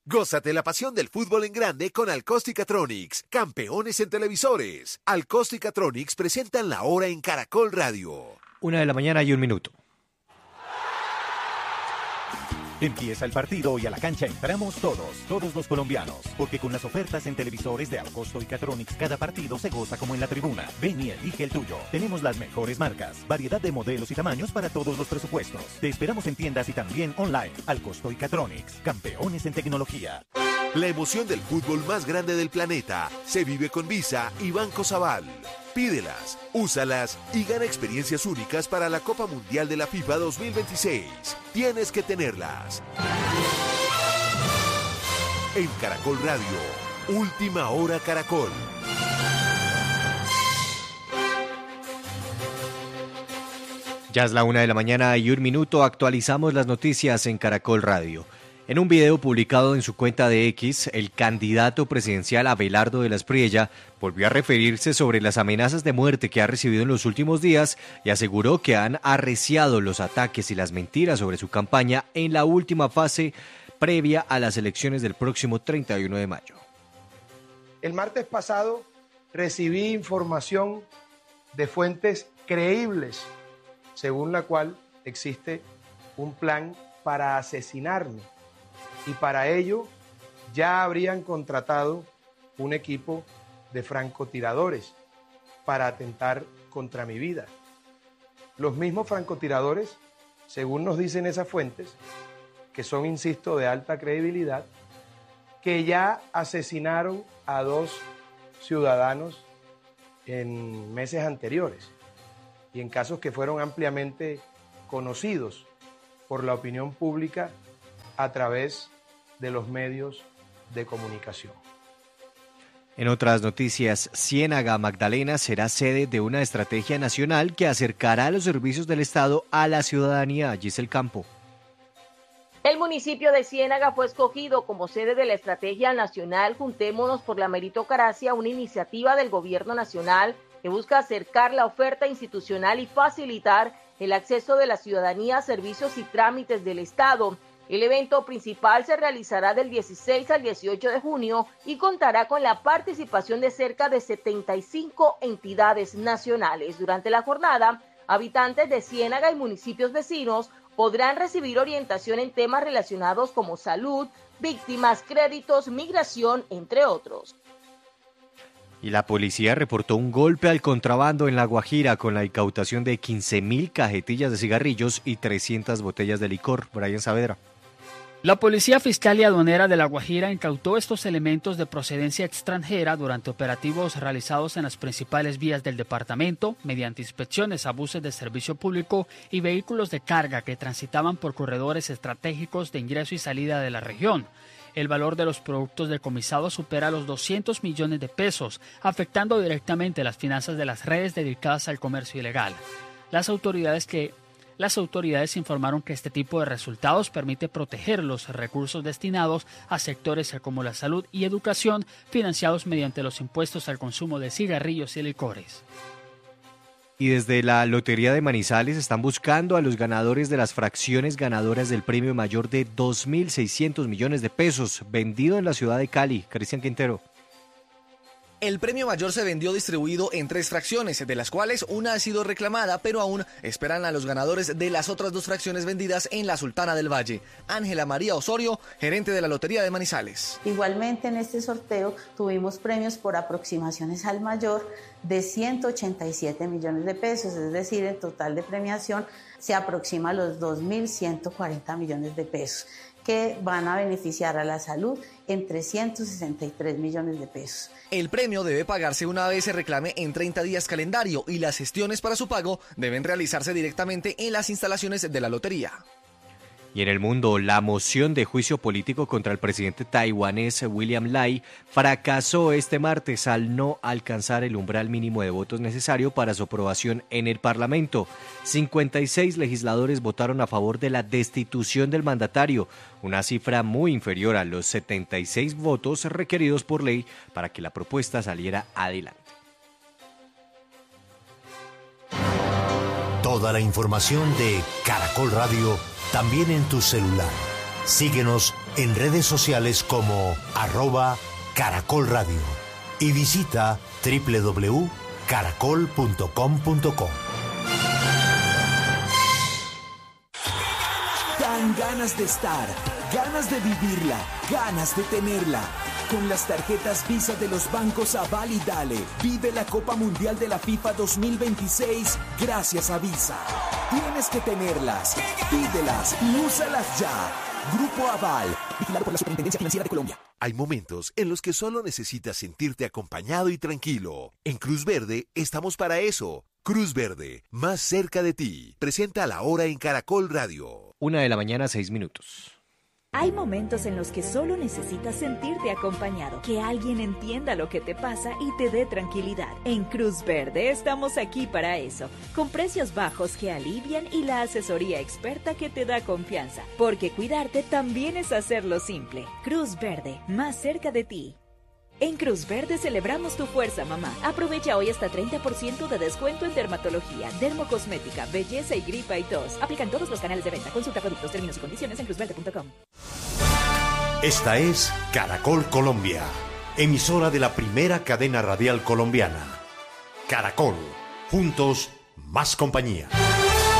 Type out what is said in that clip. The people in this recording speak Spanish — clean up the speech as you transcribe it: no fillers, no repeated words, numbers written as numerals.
Gózate la pasión del fútbol en grande con Alcostica-Tronics, campeones en televisores. Alcostica-Tronics presentan la hora en Caracol Radio. 1:01 a.m. Empieza el partido y a la cancha entramos todos los colombianos, porque con las ofertas en televisores de Alcosto y Catronics, cada partido se goza como en la tribuna. Ven y elige el tuyo. Tenemos las mejores marcas, variedad de modelos y tamaños para todos los presupuestos. Te esperamos en tiendas y también online. Alcosto y Catronics, campeones en tecnología. La emoción del fútbol más grande del planeta se vive con Visa y Banco Sabal. Pídelas, úsalas y gana experiencias únicas para la Copa Mundial de la FIFA 2026. Tienes que tenerlas. En Caracol Radio, Última Hora Caracol. Ya es la 1:01 a.m. Actualizamos las noticias en Caracol Radio. En un video publicado en su cuenta de X, el candidato presidencial Abelardo de la Espriella volvió a referirse sobre las amenazas de muerte que ha recibido en los últimos días y aseguró que han arreciado los ataques y las mentiras sobre su campaña en la última fase previa a las elecciones del próximo 31 de mayo. El martes pasado recibí información de fuentes creíbles, según la cual existe un plan para asesinarme. Y para ello ya habrían contratado un equipo de francotiradores para atentar contra mi vida. Los mismos francotiradores, según nos dicen esas fuentes, que son, insisto, de alta credibilidad, que ya asesinaron a 2 ciudadanos en meses anteriores y en casos que fueron ampliamente conocidos por la opinión pública a través de los medios de comunicación. En otras noticias, Ciénaga Magdalena será sede de una estrategia nacional que acercará los servicios del Estado a la ciudadanía. Giselle Campo. El municipio de Ciénaga fue escogido como sede de la estrategia nacional Juntémonos por la Meritocracia, una iniciativa del gobierno nacional que busca acercar la oferta institucional y facilitar el acceso de la ciudadanía a servicios y trámites del Estado. El evento principal se realizará del 16 al 18 de junio y contará con la participación de cerca de 75 entidades nacionales. Durante la jornada, habitantes de Ciénaga y municipios vecinos podrán recibir orientación en temas relacionados como salud, víctimas, créditos, migración, entre otros. Y la policía reportó un golpe al contrabando en La Guajira con la incautación de 15.000 cajetillas de cigarrillos y 300 botellas de licor. Brian Saavedra. La Policía Fiscal y Aduanera de La Guajira incautó estos elementos de procedencia extranjera durante operativos realizados en las principales vías del departamento, mediante inspecciones a buses de servicio público y vehículos de carga que transitaban por corredores estratégicos de ingreso y salida de la región. El valor de los productos decomisados supera los 200 millones de pesos, afectando directamente las finanzas de las redes dedicadas al comercio ilegal. Las autoridades informaron que este tipo de resultados permite proteger los recursos destinados a sectores como la salud y educación, financiados mediante los impuestos al consumo de cigarrillos y licores. Y desde la Lotería de Manizales están buscando a los ganadores de las fracciones ganadoras del premio mayor de 2.600 millones de pesos, vendido en la ciudad de Cali. Cristian Quintero. El premio mayor se vendió distribuido en 3 fracciones, de las cuales una ha sido reclamada, pero aún esperan a los ganadores de las otras 2 fracciones vendidas en la Sultana del Valle. Ángela María Osorio, gerente de la Lotería de Manizales. Igualmente en este sorteo tuvimos premios por aproximaciones al mayor de 187 millones de pesos, es decir, el total de premiación se aproxima a los 2.140 millones de pesos, que van a beneficiar a la salud en 363 millones de pesos. El premio debe pagarse una vez se reclame en 30 días calendario y las gestiones para su pago deben realizarse directamente en las instalaciones de la lotería. Y en el mundo, la moción de juicio político contra el presidente taiwanés William Lai fracasó este martes al no alcanzar el umbral mínimo de votos necesario para su aprobación en el Parlamento. 56 legisladores votaron a favor de la destitución del mandatario, una cifra muy inferior a los 76 votos requeridos por ley para que la propuesta saliera adelante. Toda la información de Caracol Radio también en tu celular. Síguenos en redes sociales como @caracolradio y visita www.caracol.com.co. Dan ganas de estar, ganas de vivirla, ganas de tenerla. Con las tarjetas Visa de los bancos Aval y Dale, vive la Copa Mundial de la FIFA 2026 gracias a Visa. Tienes que tenerlas, pídelas y úsalas ya. Grupo Aval, vigilado por la Superintendencia Financiera de Colombia. Hay momentos en los que solo necesitas sentirte acompañado y tranquilo. En Cruz Verde estamos para eso. Cruz Verde, más cerca de ti. Presenta La Hora en Caracol Radio. 1:06 a.m. Hay momentos en los que solo necesitas sentirte acompañado, que alguien entienda lo que te pasa y te dé tranquilidad. En Cruz Verde estamos aquí para eso, con precios bajos que alivian y la asesoría experta que te da confianza, porque cuidarte también es hacerlo simple. Cruz Verde, más cerca de ti. En Cruz Verde celebramos tu fuerza, mamá. Aprovecha hoy hasta 30% de descuento en dermatología, dermocosmética, belleza y gripa y tos. Aplican todos los canales de venta. Consulta productos, términos y condiciones en cruzverde.com. Esta es Caracol Colombia, emisora de la primera cadena radial colombiana. Caracol, juntos, más compañía.